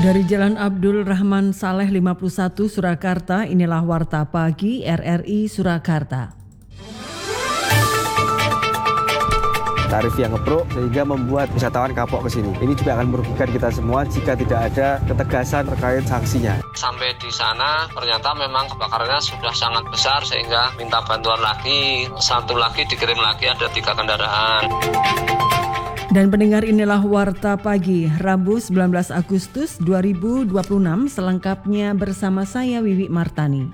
Dari Jalan Abdul Rahman Saleh 51 Surakarta, inilah Warta Pagi RRI Surakarta. Tarif yang ngepruk sehingga membuat wisatawan kapok ke sini. Ini juga akan merugikan kita semua jika tidak ada ketegasan terkait sanksinya. Sampai di sana ternyata memang kebakarannya sudah sangat besar sehingga minta bantuan lagi. Satu lagi dikirim lagi, ada 3 kendaraan. Dan pendengar, inilah Warta Pagi Rabu 19 Agustus 2026 selengkapnya bersama saya Wiwi Martani.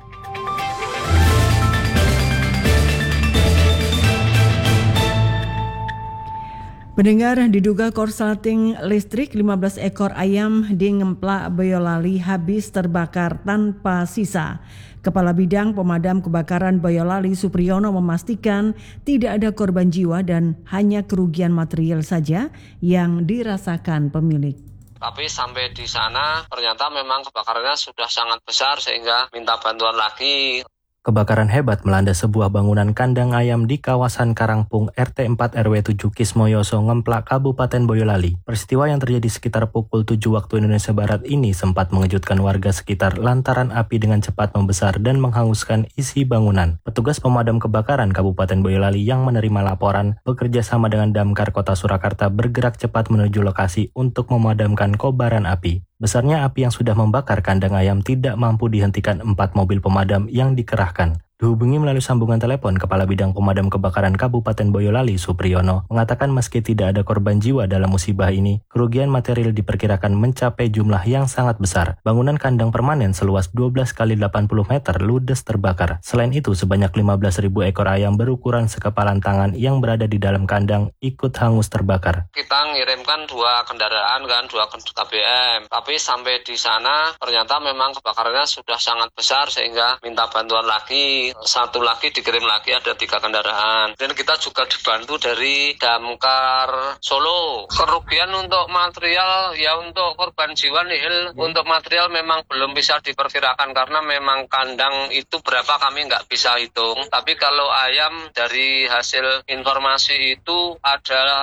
Pendengar, diduga korsleting listrik 15 ekor ayam di Ngemplak Boyolali habis terbakar tanpa sisa. Kepala Bidang Pemadam Kebakaran Boyolali Supriyono memastikan tidak ada korban jiwa dan hanya kerugian material saja yang dirasakan pemilik. Tapi sampai di sana ternyata memang kebakarannya sudah sangat besar sehingga minta bantuan lagi. Kebakaran hebat melanda sebuah bangunan kandang ayam di kawasan Karangpung RT 4 RW 7 Kismoyoso, Ngemplak, Kabupaten Boyolali. Peristiwa yang terjadi sekitar pukul 7 waktu Indonesia Barat ini sempat mengejutkan warga sekitar lantaran api dengan cepat membesar dan menghanguskan isi bangunan. Petugas pemadam kebakaran Kabupaten Boyolali yang menerima laporan bekerja sama dengan Damkar Kota Surakarta bergerak cepat menuju lokasi untuk memadamkan kobaran api. Besarnya api yang sudah membakar kandang ayam tidak mampu dihentikan 4 mobil pemadam yang dikerahkan. Dihubungi melalui sambungan telepon, Kepala Bidang Pemadam Kebakaran Kabupaten Boyolali Supriyono mengatakan meski tidak ada korban jiwa dalam musibah ini, kerugian material diperkirakan mencapai jumlah yang sangat besar. Bangunan kandang permanen seluas 12 kali 80 meter ludes terbakar. Selain itu, sebanyak 15.000 ekor ayam berukuran sekepalan tangan yang berada di dalam kandang ikut hangus terbakar. Kita ngirimkan 2 kendaraan kan, 2 KBM. Tapi sampai di sana ternyata memang kebakarannya sudah sangat besar sehingga minta bantuan lagi. Satu lagi dikirim lagi, ada 3 kendaraan. Dan kita juga dibantu dari Damkar Solo. Kerugian untuk material ya untuk korban jiwa nihil. Untuk material memang belum bisa diperkirakan karena memang kandang itu berapa kami nggak bisa hitung. Tapi kalau ayam dari hasil informasi itu ada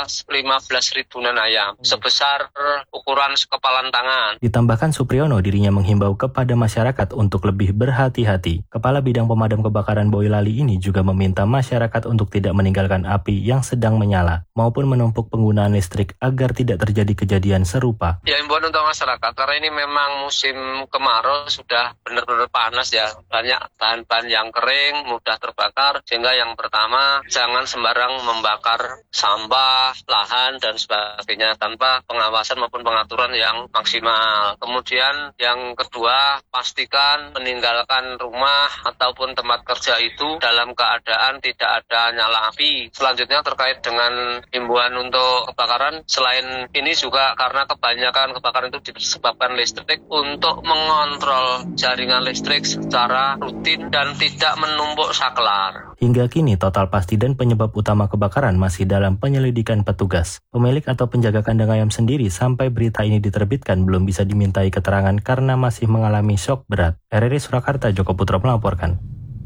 15 ribuan ayam sebesar ukuran sekepalan tangan. Ditambahkan Supriyono dirinya menghimbau kepada masyarakat untuk lebih berhati-hati. Kepala Bidang Pemadam Kebakaran Boyolali ini juga meminta masyarakat untuk tidak meninggalkan api yang sedang menyala maupun menumpuk penggunaan listrik agar tidak terjadi kejadian serupa. Ya, imbauan untuk masyarakat karena ini memang musim kemarau sudah benar-benar panas ya. Banyak bahan-bahan yang kering, mudah terbakar. Sehingga yang pertama, jangan sembarang membakar sampah, lahan dan sebagainya tanpa pengawasan maupun pengaturan yang maksimal. Kemudian yang kedua, pastikan meninggalkan rumah ataupun tempat kerja itu dalam keadaan tidak ada nyala api. Selanjutnya terkait dengan himbauan untuk kebakaran, selain ini juga karena kebanyakan kebakaran itu disebabkan listrik, untuk mengontrol jaringan listrik secara rutin dan tidak menumpuk saklar. Hingga kini total pasti dan penyebab utama kebakaran masih dalam penyelidikan petugas. Pemilik atau penjaga kandang ayam sendiri sampai berita ini diterbitkan belum bisa dimintai keterangan karena masih mengalami syok berat. RRI Surakarta, Joko Putra melaporkan.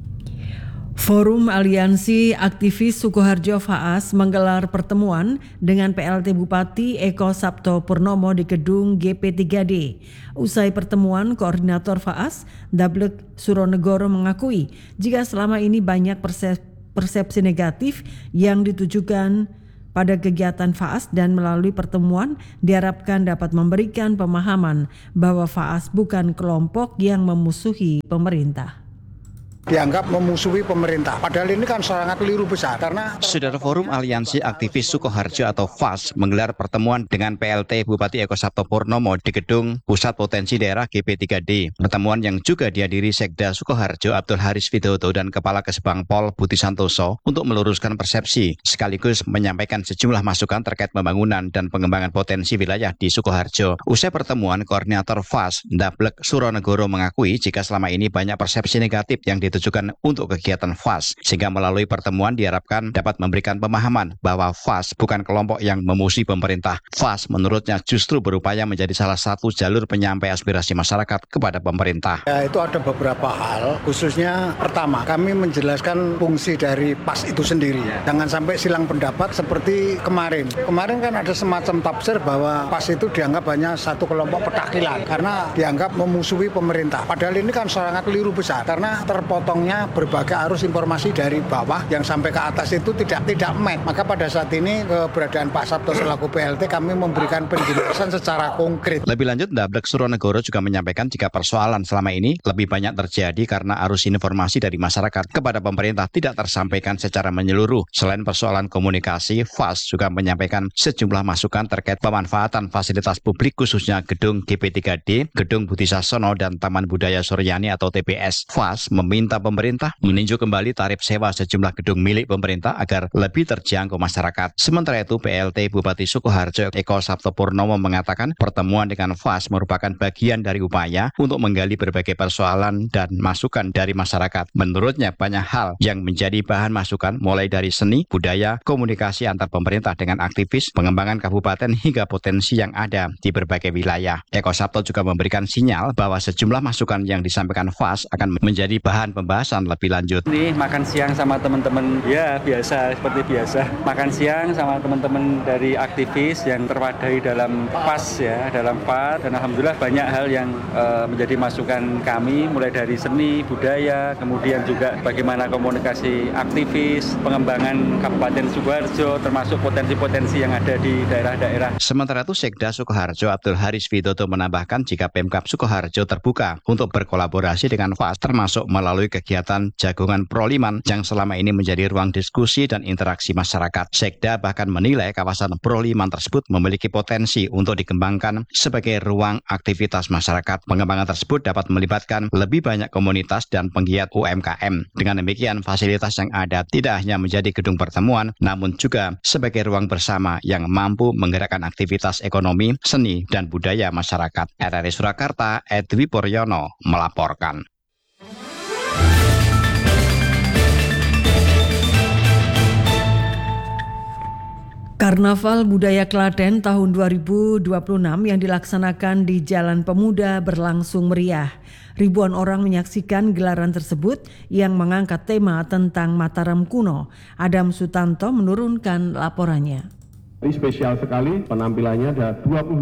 Forum Aliansi Aktivis Sukoharjo FAAS menggelar pertemuan dengan PLT Bupati Eko Sabto Purnomo di gedung GP3D. Usai pertemuan, Koordinator FAAS, Dablek Suronegoro mengakui jika selama ini banyak persepsi negatif yang ditujukan pada kegiatan FAAS dan melalui pertemuan diharapkan dapat memberikan pemahaman bahwa FAAS bukan kelompok yang memusuhi pemerintah. Dianggap memusuhi pemerintah. Padahal ini kan sangat keliru besar karena Saudara Forum Aliansi Aktivis Sukoharjo atau FAAS menggelar pertemuan dengan PLT Bupati Eko Sabto Purnomo di gedung Pusat Potensi Daerah GP3D. Pertemuan yang juga dihadiri Sekda Sukoharjo Abdul Haris Widodo dan Kepala Kesbang Pol Budi Santoso untuk meluruskan persepsi sekaligus menyampaikan sejumlah masukan terkait pembangunan dan pengembangan potensi wilayah di Sukoharjo. Usai pertemuan, Koordinator FAAS Dablek Suronegoro mengakui jika selama ini banyak persepsi negatif yang ditujukan untuk kegiatan FAS, sehingga melalui pertemuan diharapkan dapat memberikan pemahaman bahwa FAS bukan kelompok yang memusuhi pemerintah. FAS menurutnya justru berupaya menjadi salah satu jalur penyampai aspirasi masyarakat kepada pemerintah. Ya, itu ada beberapa hal, khususnya pertama, kami menjelaskan fungsi dari PAS itu sendiri. Jangan sampai silang pendapat seperti kemarin. Kemarin kan ada semacam tafsir bahwa PAS itu dianggap hanya satu kelompok petakilan karena dianggap memusuhi pemerintah. Padahal ini kan sangat keliru besar karena terpotongnya berbagai arus informasi dari bawah yang sampai ke atas itu tidak match. Maka pada saat ini keberadaan Pak Sabto selaku PLT kami memberikan penjelasan secara konkret. Lebih lanjut, Dablek Suronegoro juga menyampaikan jika persoalan selama ini lebih banyak terjadi karena arus informasi dari masyarakat kepada pemerintah tidak tersampaikan secara menyeluruh. Selain persoalan komunikasi, FAS juga menyampaikan sejumlah masukan terkait pemanfaatan fasilitas publik khususnya gedung GP3D, Gedung Budi Sasono, dan Taman Budaya Suryani atau TBS. FAS meminta pemerintah meninjau kembali tarif sewa sejumlah gedung milik pemerintah agar lebih terjangkau masyarakat. Sementara itu, PLT Bupati Sukoharjo Eko Sabto Purnomo mengatakan pertemuan dengan FAS merupakan bagian dari upaya untuk menggali berbagai persoalan dan masukan dari masyarakat. Menurutnya, banyak hal yang menjadi bahan masukan mulai dari seni, budaya, komunikasi antar pemerintah dengan aktivis, pengembangan kabupaten hingga potensi yang ada di berbagai wilayah. Eko Sabto juga memberikan sinyal bahwa sejumlah masukan yang disampaikan FAS akan menjadi bahan pembahasan lebih lanjut. Ini makan siang sama teman-teman, ya biasa, seperti biasa. Makan siang sama teman-teman dari aktivis yang terwadahi dalam FAS ya, dalam FAS. Dan alhamdulillah banyak hal yang menjadi masukan kami, mulai dari seni, budaya, kemudian juga bagaimana komunikasi aktivis, pengembangan Kabupaten Sukoharjo, termasuk potensi-potensi yang ada di daerah-daerah. Sementara itu, Sekda Sukoharjo Abdul Haris Widodo menambahkan jika Pemkab Sukoharjo terbuka untuk berkolaborasi dengan FAS, termasuk melalui kegiatan Jagongan Proliman yang selama ini menjadi ruang diskusi dan interaksi masyarakat. Sekda bahkan menilai kawasan Proliman tersebut memiliki potensi untuk dikembangkan sebagai ruang aktivitas masyarakat. Pengembangan tersebut dapat melibatkan lebih banyak komunitas dan penggiat UMKM. Dengan demikian, fasilitas yang ada tidak hanya menjadi gedung pertemuan, namun juga sebagai ruang bersama yang mampu menggerakkan aktivitas ekonomi, seni, dan budaya masyarakat. RRI Surakarta, Edwi Poryono melaporkan. Karnaval Budaya Klaten tahun 2026 yang dilaksanakan di Jalan Pemuda berlangsung meriah. Ribuan orang menyaksikan gelaran tersebut yang mengangkat tema tentang Mataram kuno. Adam Sutanto menurunkan laporannya. Ini spesial sekali, penampilannya ada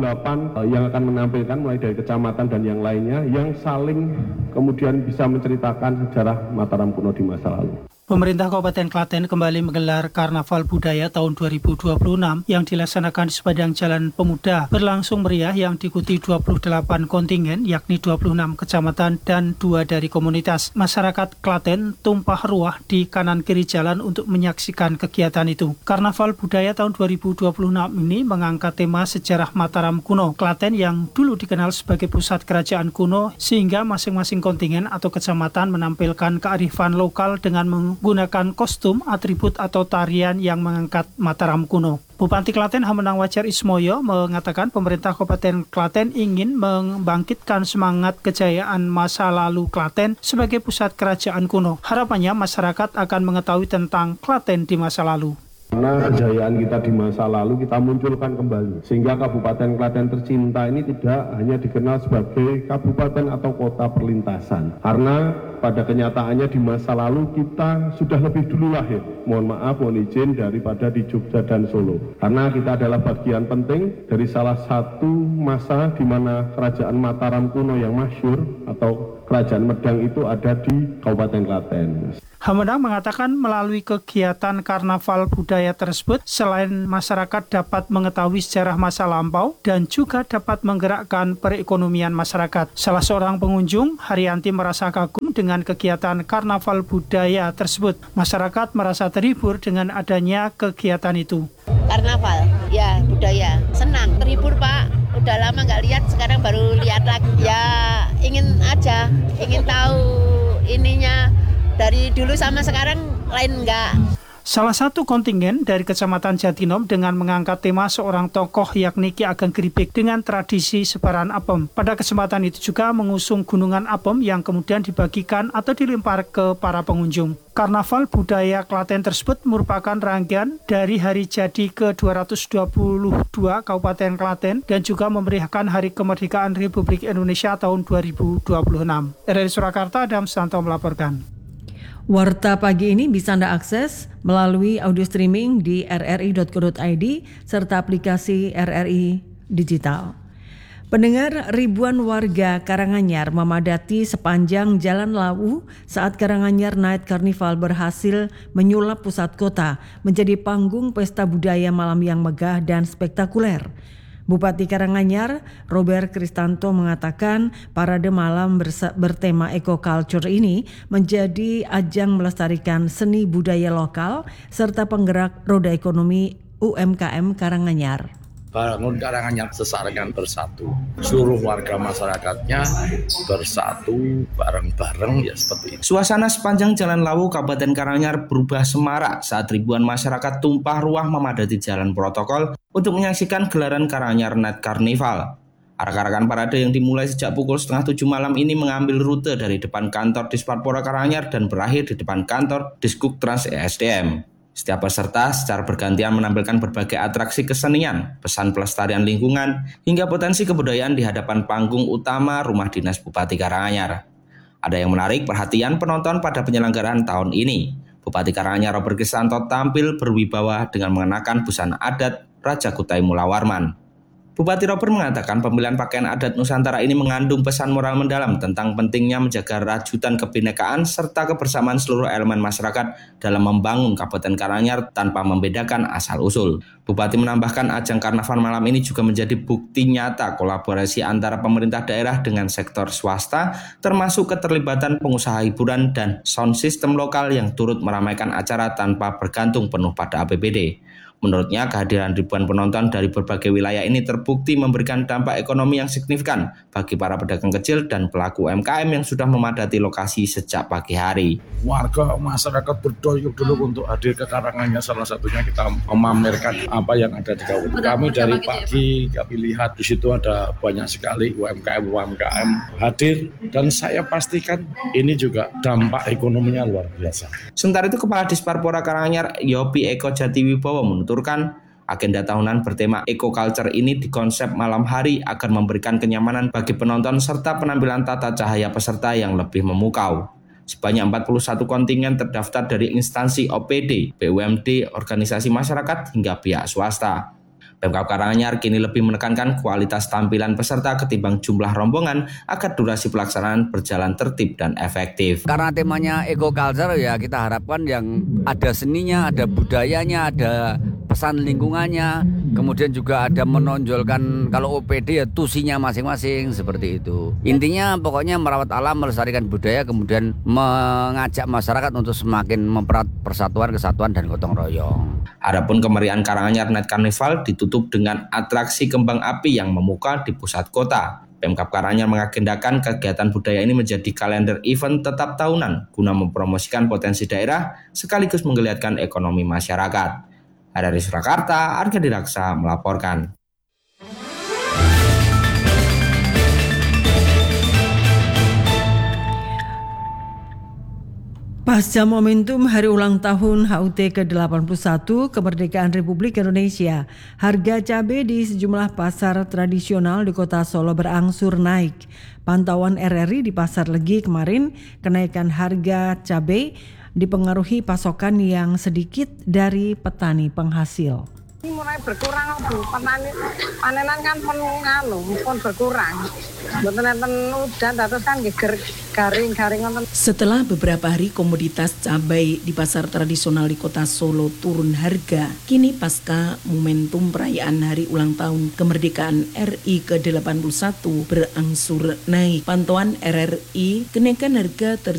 28 yang akan menampilkan mulai dari kecamatan dan yang lainnya yang saling kemudian bisa menceritakan sejarah Mataram kuno di masa lalu. Pemerintah Kabupaten Klaten kembali menggelar Karnaval Budaya tahun 2026 yang dilaksanakan di sepanjang Jalan Pemuda berlangsung meriah yang diikuti 28 kontingen yakni 26 kecamatan dan 2 dari komunitas. Masyarakat Klaten tumpah ruah di kanan kiri jalan untuk menyaksikan kegiatan itu. Karnaval Budaya tahun 2026 ini mengangkat tema sejarah Mataram kuno Klaten yang dulu dikenal sebagai pusat kerajaan kuno, sehingga masing-masing kontingen atau kecamatan menampilkan kearifan lokal dengan menggunakan kostum, atribut atau tarian yang mengangkat Mataram kuno. Bupati Klaten Hamenang Wajar Ismoyo mengatakan pemerintah Kabupaten Klaten ingin membangkitkan semangat kejayaan masa lalu Klaten sebagai pusat kerajaan kuno. Harapannya masyarakat akan mengetahui tentang Klaten di masa lalu. Karena kejayaan kita di masa lalu kita munculkan kembali, sehingga Kabupaten Klaten tercinta ini tidak hanya dikenal sebagai kabupaten atau kota perlintasan. Karena pada kenyataannya di masa lalu kita sudah lebih dulu lahir, mohon izin, daripada di Jogja dan Solo. Karena kita adalah bagian penting dari salah satu masa di mana kerajaan Mataram kuno yang masyhur atau kerajaan Medang itu ada di Kabupaten Klaten. Hamenang mengatakan melalui kegiatan Karnaval Budaya tersebut, selain masyarakat dapat mengetahui sejarah masa lampau dan juga dapat menggerakkan perekonomian masyarakat. Salah seorang pengunjung, Haryanti, merasa kagum dengan kegiatan Karnaval Budaya tersebut. Masyarakat merasa terhibur dengan adanya kegiatan itu. Karnaval, ya budaya, senang, terhibur Pak. Udah lama nggak lihat, sekarang baru lihat lagi. Ya ingin tahu ininya. Dari dulu sama sekarang lain enggak. Salah satu kontingen dari Kecamatan Jatinom dengan mengangkat tema seorang tokoh yakni Ki Ageng Gribek dengan tradisi sebaran apem. Pada kesempatan itu juga mengusung gunungan apem yang kemudian dibagikan atau dilempar ke para pengunjung. Karnaval budaya Klaten tersebut merupakan rangkaian dari hari jadi ke-222 Kabupaten Klaten dan juga memeriahkan Hari Kemerdekaan Republik Indonesia tahun 2026. Dari Surakarta, Adam Santo melaporkan. Warta pagi ini bisa Anda akses melalui audio streaming di rri.co.id serta aplikasi RRI Digital. Pendengar, ribuan warga Karanganyar memadati sepanjang Jalan Lawu saat Karanganyar Night Carnival berhasil menyulap pusat kota menjadi panggung pesta budaya malam yang megah dan spektakuler. Bupati Karanganyar, Robert Kristanto mengatakan parade malam bertema eco-culture ini menjadi ajang melestarikan seni budaya lokal serta penggerak roda ekonomi UMKM Karanganyar. Bangun Karanganyar Sesarengan bersatu, seluruh warga masyarakatnya bersatu bareng-bareng ya seperti ini. Suasana sepanjang Jalan Lawu Kabupaten Karanganyar berubah semarak saat ribuan masyarakat tumpah ruah memadati jalan protokol untuk menyaksikan gelaran Karanganyar Night Carnival. Arak-arakan parade yang dimulai sejak pukul 6:30 malam ini mengambil rute dari depan kantor Disparpora Karanganyar dan berakhir di depan kantor Diskuk Trans ESDM. Setiap peserta secara bergantian menampilkan berbagai atraksi kesenian, pesan pelestarian lingkungan, hingga potensi kebudayaan di hadapan panggung utama Rumah Dinas Bupati Karanganyar. Ada yang menarik perhatian penonton pada penyelenggaraan tahun ini. Bupati Karanganyar Robert Kristanto tampil berwibawa dengan mengenakan busana adat Raja Kutai Mulawarman. Bupati Robert mengatakan pemilihan pakaian adat Nusantara ini mengandung pesan moral mendalam tentang pentingnya menjaga rajutan kebinekaan serta kebersamaan seluruh elemen masyarakat dalam membangun Kabupaten Karanganyar tanpa membedakan asal-usul. Bupati menambahkan ajang karnaval malam ini juga menjadi bukti nyata kolaborasi antara pemerintah daerah dengan sektor swasta, termasuk keterlibatan pengusaha hiburan dan sound system lokal yang turut meramaikan acara tanpa bergantung penuh pada APBD. Menurutnya, kehadiran ribuan penonton dari berbagai wilayah ini terbukti memberikan dampak ekonomi yang signifikan bagi para pedagang kecil dan pelaku UMKM yang sudah memadati lokasi sejak pagi hari. Warga masyarakat berduyuk-duyuk untuk hadir ke Karanganyar, salah satunya kita memamerkan apa yang ada di kabupaten. Kami dari pagi kami lihat di situ ada banyak sekali UMKM hadir dan saya pastikan ini juga dampak ekonominya luar biasa. Sementara itu, Kepala Disparpora Karanganyar Yopi Eko Jatiwibowo menuturkan agenda tahunan bertema eco-culture ini dikonsep malam hari agar memberikan kenyamanan bagi penonton serta penampilan tata cahaya peserta yang lebih memukau. Sebanyak 41 kontingen terdaftar dari instansi OPD, BUMD, organisasi masyarakat hingga pihak swasta. Pemkab Karanganyar kini lebih menekankan kualitas tampilan peserta ketimbang jumlah rombongan agar durasi pelaksanaan berjalan tertib dan efektif. Karena temanya eco-culture ya kita harapkan yang ada seninya, ada budayanya, ada pesan lingkungannya, kemudian juga ada menonjolkan kalau OPD ya tusinya masing-masing seperti itu. Intinya pokoknya merawat alam, melestarikan budaya, kemudian mengajak masyarakat untuk semakin mempererat persatuan, kesatuan dan gotong royong. Adapun kemeriahan Karanganyar Night Carnival ditutup dengan atraksi kembang api yang memukau di pusat kota. Pemkab Karanganyar mengagendakan kegiatan budaya ini menjadi kalender event tetap tahunan guna mempromosikan potensi daerah sekaligus menggeliatkan ekonomi masyarakat. Dari Surakarta, Arga Diraksa melaporkan. Pasca momentum hari ulang tahun HUT ke-81 Kemerdekaan Republik Indonesia, harga cabai di sejumlah pasar tradisional di Kota Solo berangsur naik. Pantauan RRI di Pasar Legi kemarin, kenaikan harga cabai dipengaruhi pasokan yang sedikit dari petani penghasil. Ini mulai berkurang, Bu. Panenan kan pun berkurang. Mboten enten udan terus kan garing-garing ngoten. Setelah beberapa hari komoditas cabai di pasar tradisional di Kota Solo turun harga, kini pasca momentum perayaan hari ulang tahun kemerdekaan RI ke-81 berangsur naik. Pantauan RRI, kenaikan harga